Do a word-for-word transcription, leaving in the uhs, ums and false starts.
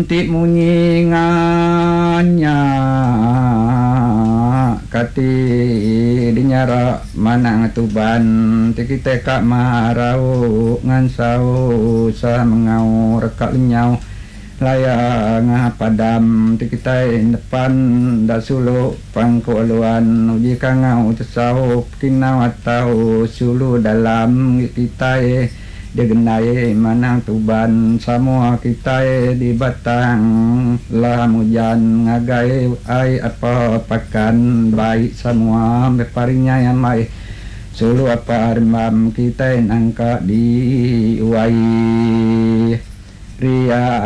ti munyinganya kati dinyara manang tuban ti kita kak marau ngansau sa mengau rekak linyau laya ngah padam ti kita depan da sulu pangko aluan uji kangau tesau kinau atau sulu dalam kita dia genai manang tuban semua kita di batang lah hujan ngagai ai apa pakan baik semua beparinya yang mai sulu apa remam kita nangka di uai ria